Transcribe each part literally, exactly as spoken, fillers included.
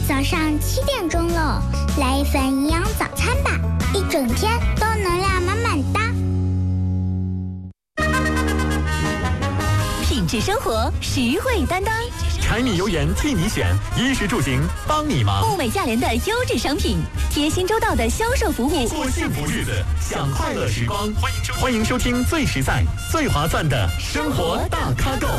早上七点钟了，来一份营养早餐吧，一整天都能量满满的。 品质生活，实惠担当。 柴米油盐替你选，衣食住行帮你忙。 物美价廉的优质商品，贴心周到的销售服务， 过幸福日子，享快乐时光。欢迎收欢迎收听最实在、最划算的生活大咖购。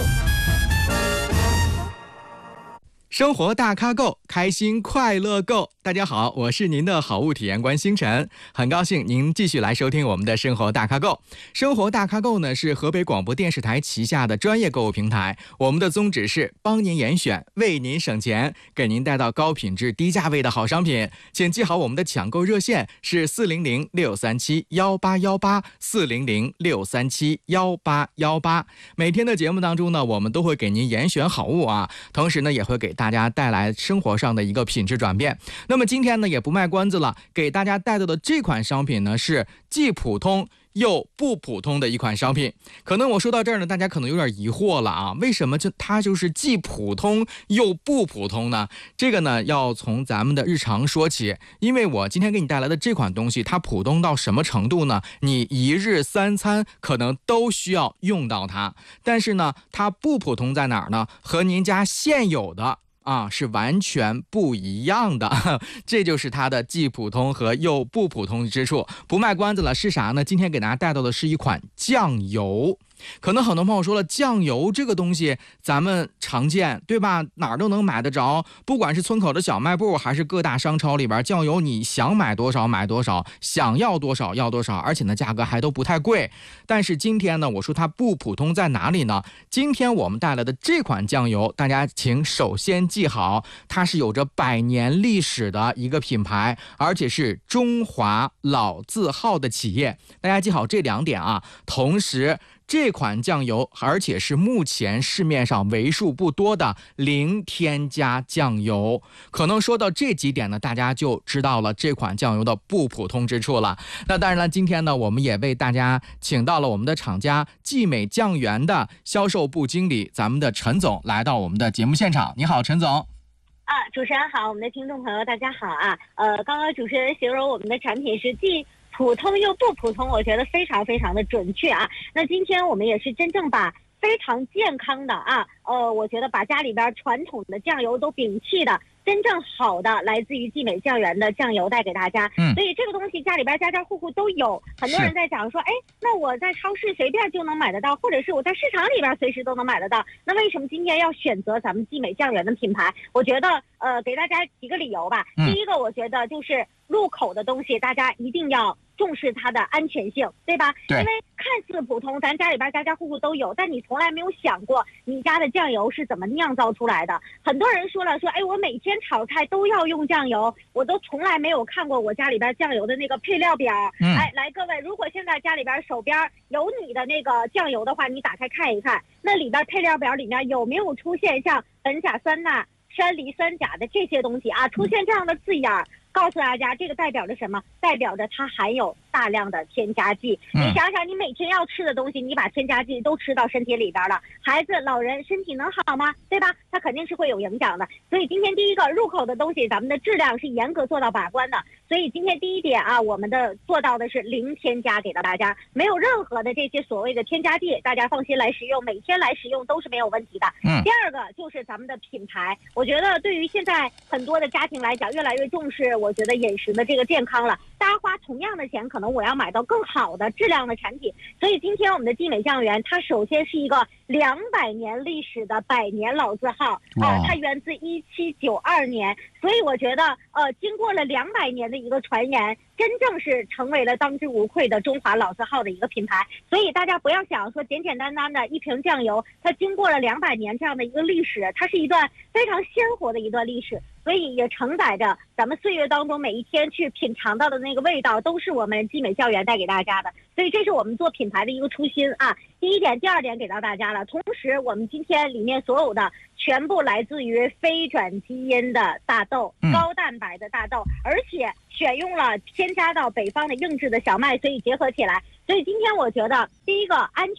生活大咖购，开心快乐购。大家好，我是您的好物体验官星辰，很高兴您继续来收听我们的生活大咖购。生活大咖购呢是河北广播电视台旗下的专业购物平台，我们的宗旨是帮您严选，为您省钱，给您带到高品质低价位的好商品。请记好我们的抢购热线是四零零六三七幺八幺八四零零六三七幺八幺八。每天的节目当中呢，我们都会给您严选好物啊，同时呢也会给大家带来生活上的一个品质转变。那么今天呢也不卖关子了，给大家带到的这款商品呢是既普通又不普通的一款商品。可能我说到这儿呢，大家可能有点疑惑了啊，为什么就它就是既普通又不普通呢？这个呢要从咱们的日常说起，因为我今天给你带来的这款东西，它普通到什么程度呢？你一日三餐可能都需要用到它，但是呢它不普通在哪儿呢？和您家现有的啊，是完全不一样的，这就是它的既普通和又不普通之处。不卖关子了，是啥呢？今天给大家带到的是一款酱油。可能很多朋友说了，酱油这个东西咱们常见，对吧？哪儿都能买得着，不管是村口的小卖部还是各大商超里边，酱油你想买多少买多少，想要多少要多少，而且呢价格还都不太贵。但是今天呢，我说它不普通在哪里呢？今天我们带来的这款酱油，大家请首先记好，它是有着百年历史的一个品牌，而且是中华老字号的企业。大家记好这两点啊。同时这款酱油而且是目前市面上为数不多的零添加酱油。可能说到这几点呢，大家就知道了这款酱油的不普通之处了。那当然了，今天呢我们也为大家请到了我们的厂家季美酱园的销售部经理，咱们的陈总来到我们的节目现场。你好，陈总。 啊，主持人好，我们的听众朋友大家好啊。呃，刚刚主持人形容我们的产品是既普通又不普通，我觉得非常非常的准确啊。那今天我们也是真正把非常健康的啊，呃，我觉得把家里边传统的酱油都摒弃的真正好的来自于季美酱园的酱油带给大家。嗯，所以这个东西家里边家家户户都有。很多人在讲说，哎，那我在超市随便就能买得到，或者是我在市场里边随时都能买得到，那为什么今天要选择咱们季美酱园的品牌？我觉得呃，给大家几个理由吧。嗯、第一个，我觉得就是入口的东西，大家一定要重视它的安全性，对吧？对。因为看似普通，咱家里边家家户户都有，但你从来没有想过你家的酱油是怎么酿造出来的。很多人说了，说哎，我每天炒菜都要用酱油，我都从来没有看过我家里边酱油的那个配料表。嗯。哎，来各位，如果现在家里边手边有你的那个酱油的话，你打开看一看，那里边配料表里面有没有出现像苯甲酸钠、山梨酸钾的这些东西啊？出现这样的字眼儿，告诉大家，这个代表着什么？代表着它含有大量的添加剂。嗯、你想想，你每天要吃的东西，你把添加剂都吃到身体里边了，孩子、老人身体能好吗？对吧？它肯定是会有影响的。所以今天第一个入口的东西，咱们的质量是严格做到把关的。所以今天第一点啊，我们的做到的是零添加，给到大家，没有任何的这些所谓的添加剂，大家放心来使用，每天来使用都是没有问题的。嗯。第二个就是咱们的品牌，我觉得对于现在很多的家庭来讲，越来越重视我觉得饮食的这个健康了，大家花同样的钱，可能我要买到更好的质量的产品。所以今天我们的季美酱园，它首先是一个两百年历史的百年老字号啊、呃，它源自一七九二年，所以我觉得呃，经过了两百年的一个传言，真正是成为了当之无愧的中华老字号的一个品牌。所以大家不要想说简简单单的一瓶酱油，它经过了两百年这样的一个历史，它是一段非常鲜活的一段历史。所以也承载着咱们岁月当中每一天去品尝到的那个味道，都是我们季美酱园带给大家的。所以这是我们做品牌的一个初心啊。第一点，第二点给到大家了。同时，我们今天里面所有的全部来自于非转基因的大豆，高蛋白的大豆，而且选用了添加到北方的硬质的小麦，所以结合起来。所以今天我觉得，第一个安全。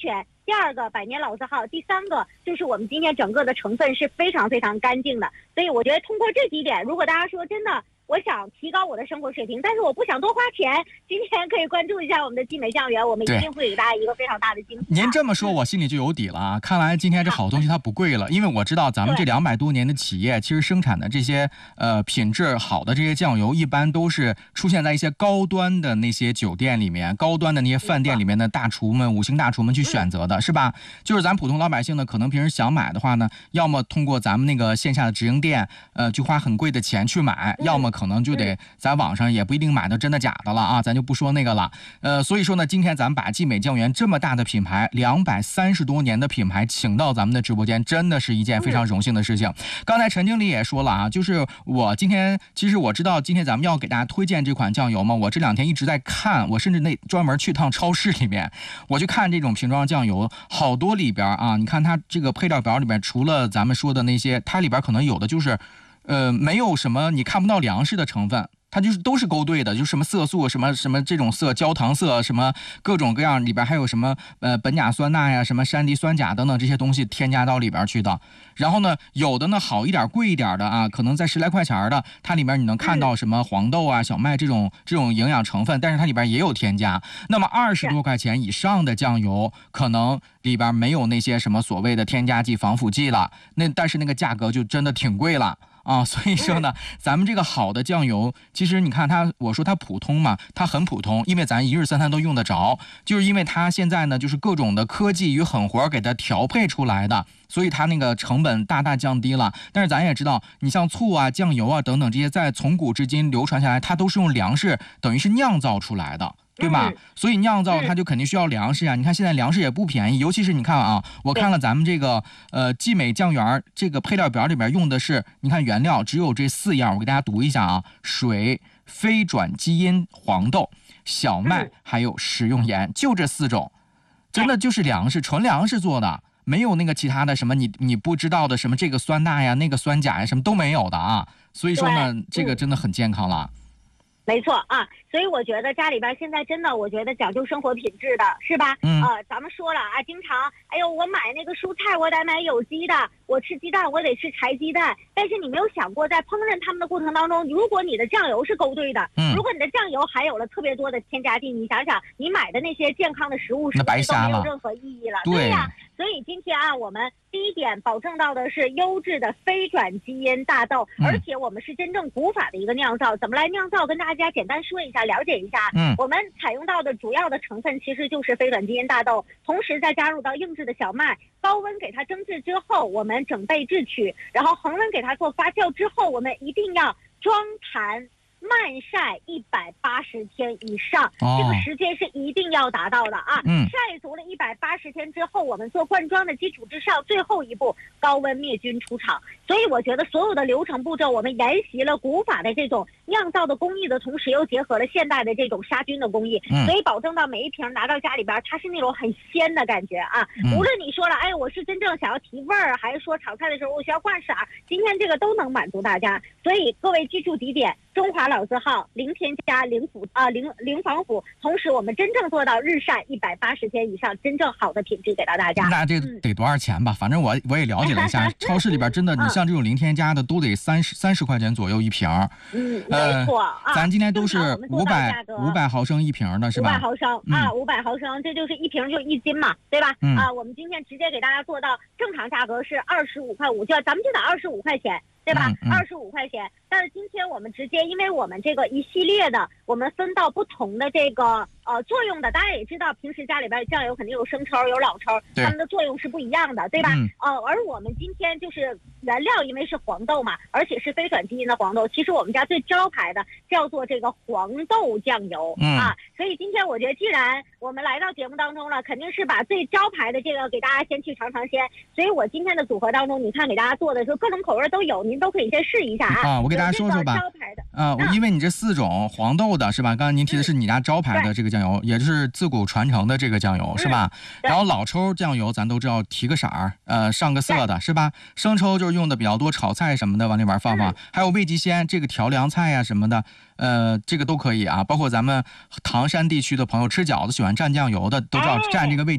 第二个百年老字号，第三个就是我们今天整个的成分是非常非常干净的。所以我觉得通过这几点，如果大家说真的我想提高我的生活水平，但是我不想多花钱，今天可以关注一下我们的季美酱园，我们一定会给大家一个非常大的惊喜。 您这么说我心里就有底了啊！看来今天这好东西它不贵了，因为我知道咱们这两百多年的企业，其实生产的这些呃品质好的这些酱油，一般都是出现在一些高端的那些酒店里面、高端的那些饭店里面的大厨们、五星大厨们去选择的，是吧？就是咱普通老百姓呢，可能平时想买的话呢，要么通过咱们那个线下的直营店，呃，去花很贵的钱去买，要么可能就得在网上也不一定买到真的假的了啊，咱就不说那个了。呃，所以说呢，今天咱们把季美酱园这么大的品牌，两百三十多年的品牌，请到咱们的直播间，真的是一件非常荣幸的事情。刚才陈经理也说了啊，就是我今天其实我知道今天咱们要给大家推荐这款酱油嘛，我这两天一直在看，我甚至那专门去趟超市里面，我去看这种瓶装酱油，好多里边啊，你看它这个配料表里边，除了咱们说的那些，它里边可能有的就是。呃，没有什么你看不到粮食的成分，它就是都是勾兑的，就什么色素、什么什么这种色、焦糖色，什么各种各样，里边还有什么呃苯甲酸钠呀、什么山地酸钾等等这些东西添加到里边去的。然后呢，有的呢好一点、贵一点的啊，可能在十来块钱的，它里面你能看到什么黄豆啊、小麦这种这种营养成分，但是它里边也有添加。那么二十多块钱以上的酱油，可能里边没有那些什么所谓的添加剂、防腐剂了，那但是那个价格就真的挺贵了。啊，所以说呢，咱们这个好的酱油，其实你看它，我说它普通嘛，它很普通，因为咱一日三餐都用得着，就是因为它现在呢，就是各种的科技与狠活给它调配出来的，所以它那个成本大大降低了。但是咱也知道，你像醋啊、酱油啊等等这些，在从古至今流传下来，它都是用粮食等于是酿造出来的。对吧？嗯、所以酿造它就肯定需要粮食啊！你看现在粮食也不便宜，尤其是你看啊，我看了咱们这个呃季美酱园这个配料表里边用的是，你看原料只有这四样，我给大家读一下啊：水、非转基因黄豆、小麦还有食用盐，就这四种，真的就是粮食，纯粮食做的，没有那个其他的什么你你不知道的什么这个酸钠呀、那个酸钾呀什么都没有的啊！所以说呢，这个真的很健康了。 没错啊，所以我觉得家里边现在真的，我觉得讲究生活品质的是吧？嗯，呃，咱们说了啊，经常，哎呦，我买那个蔬菜我得买有机的，我吃鸡蛋我得吃柴鸡蛋，但是你没有想过，在烹饪他们的过程当中，如果你的酱油是勾兑的，嗯，如果你的酱油含有了特别多的添加剂，你想想，你买的那些健康的食物是不是都没有任何意义了？对呀、啊，所以今天啊，我们第一点保证到的是优质的非转基因大豆，嗯、而且我们是真正古法的一个酿造，怎么来酿造？跟大家简单说一下，了解一下。嗯，我们采用到的主要的成分其实就是非转基因大豆，同时再加入到硬质的小麦，高温给它蒸制之后，我们整备制取，然后恒温给它做发酵之后，我们一定要装盘。慢晒一百八十天以上、哦，这个时间是一定要达到的啊！嗯，晒足了一百八十天之后，我们做灌装的基础之上，最后一步高温灭菌出厂。所以我觉得所有的流程步骤，我们沿袭了古法的这种酿造的工艺的同时，又结合了现代的这种杀菌的工艺，嗯、所以保证到每一瓶拿到家里边，它是那种很鲜的感觉啊！嗯、无论你说了，哎，我是真正想要提味儿，还是说炒菜的时候我需要灌色，今天这个都能满足大家。所以各位记住几点：中华老字号，零添加、零腐啊、零零防腐，同时我们真正做到日晒一百八十天以上，真正好的品质给到大家。 那这得多少钱吧？嗯、反正我我也了解了一下，超市里边真的，你像这种零添加的都得三十三十块钱左右一瓶。 嗯，没错、呃啊。咱今天都是五百五百毫升一瓶的是吧？ 五百毫升、嗯、啊，五百毫升，这就是一瓶就一斤嘛，对吧？嗯、啊，我们今天直接给大家做到正常价格是二十五块五，就咱们就打二十五块钱。对吧？二十五块钱，但是今天我们直接，因为我们这个一系列的，我们分到不同的这个呃作用的，大家也知道，平时家里边酱油肯定有生抽有老抽，它们的作用是不一样的，对吧？嗯、呃，而我们今天就是原料，因为是黄豆嘛，而且是非转基因的黄豆，其实我们家最招牌的叫做这个黄豆酱油、嗯、啊，所以今天我觉得，既然我们来到节目当中了，肯定是把最招牌的这个给大家先去尝尝鲜，所以我今天的组合当中，你看给大家做的时候，各种口味都有，您都可以先试一下啊。 啊，我给大家说说吧。招牌的啊，因为你这四种黄豆的是吧？刚才您提的是你家招牌的这个酱油，嗯、也就是自古传承的这个酱油、嗯、是吧？然后老抽酱油咱都知道提个色儿，呃，上个色的是吧？生抽就是用的比较多，炒菜什么的往里边放放，嗯、还有味极鲜这个调凉菜呀、啊、什么的。呃，这个都可以啊，包括咱们唐山地区的朋友吃饺子喜欢蘸酱油的，都知道蘸这个味。